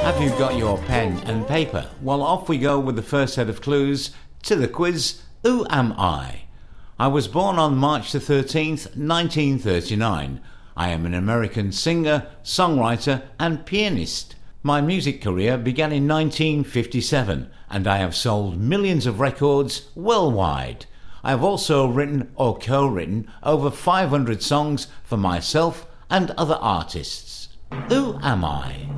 Have you got your pen and paper? Well, off we go with the first set of clues to the quiz, Who Am I? I was born on March the 13th, 1939. I am an American singer, songwriter and pianist. My music career began in 1957 and I have sold millions of records worldwide. I have also written or co-written over 500 songs for myself and other artists. Who am I?